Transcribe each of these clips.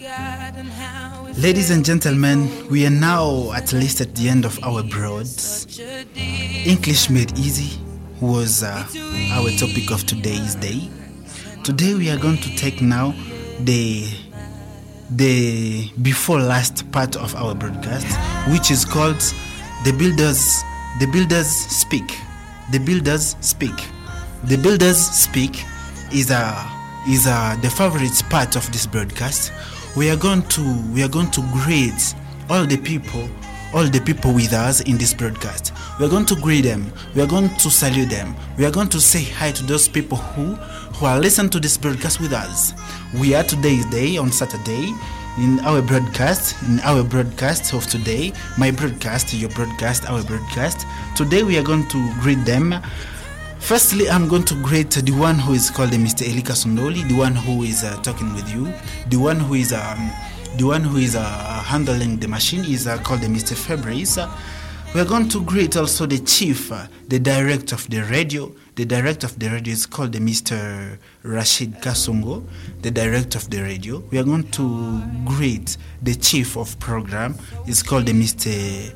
Ladies and gentlemen, we are now at least at the end of our broad. English Made Easy was our topic of today's day. Today we are going to take now the before last part of our broadcast, which is called The Builders Speak. The Builders Speak. The Builders Speak is the favorite part of this broadcast. We are going to greet all the people with us in this broadcast. We are going to greet them. We are going to salute them. We are going to say hi to those people who are listening to this broadcast with us. We are today's day on Saturday in our broadcast of today. My broadcast, your broadcast, our broadcast. Today we are going to greet them. Firstly, I'm going to greet the one who is called Mr. Elika Sondoli, the one who is talking with you, the one who is handling the machine is called Mr. Fabrice. We are going to greet also the chief, the director of the radio. The director of the radio is called Mr. Rashid Kasongo, the director of the radio. We are going to greet the chief of program. It's called Mr.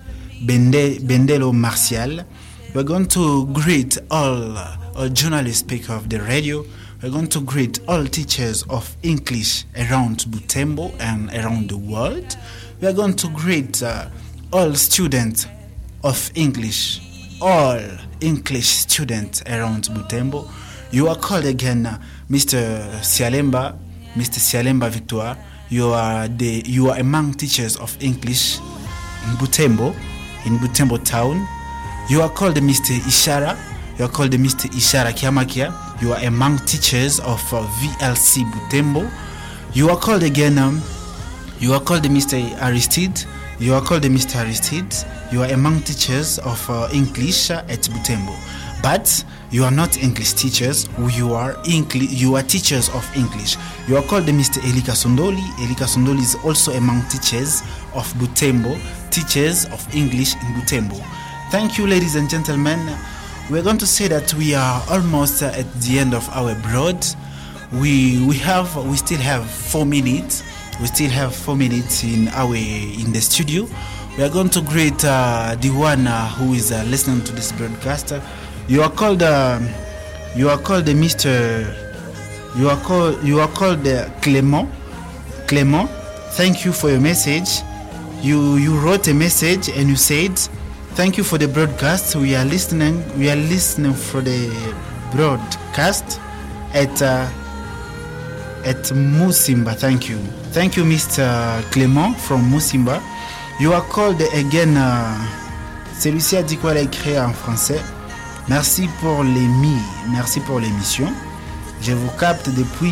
Bendelo Martial. We're going to greet all journalist speakers of the radio. We're going to greet all teachers of English around Butembo and around the world. We are going to greet all students of English, all English students around Butembo. You are called again Mr. Sialemba Victoire. You are among teachers of English in Butembo town. You are called Mr. Ishara. You are called Mr. Ishara Kiamakia. You are among teachers of VLC Butembo. You are called again. You are called Mr. Aristide. You are called Mr. Aristide. You are among teachers of English at Butembo. But you are not English teachers. You are teachers of English. You are called Mr. Elika Sondoli. Elika Sondoli is also among teachers of Butembo, teachers of English in Butembo. Thank you, ladies and gentlemen. We're going to say that we are almost at the end of our broad. We still have 4 minutes. We still have 4 minutes in the studio. We are going to greet the one who is listening to this broadcast. You are called Clément. Clément, thank you for your message. You wrote a message and you said, thank you for the broadcast. We are listening for the broadcast at Musimba. Thank you, Mr. Clément from Musimba. You are called again. Celui-ci a dit quoi? Elle a écrit en français. Merci pour l'émission. Je vous capte depuis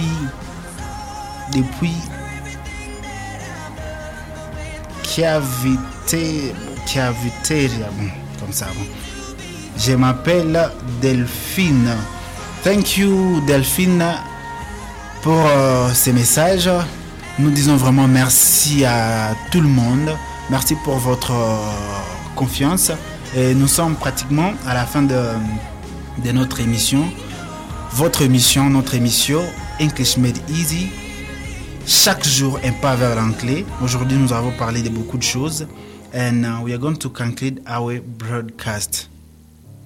Caviteria, comme ça. Je m'appelle Delphine. Thank you, Delphine, pour ces messages. Nous disons vraiment merci à tout le monde. Merci pour votre confiance. Et nous sommes pratiquement à la fin de notre émission. Votre émission, notre émission English Made Easy. Chaque jour, un pas vers l'anglais. Aujourd'hui, nous avons parlé de beaucoup de choses. And we are going to conclude our broadcast.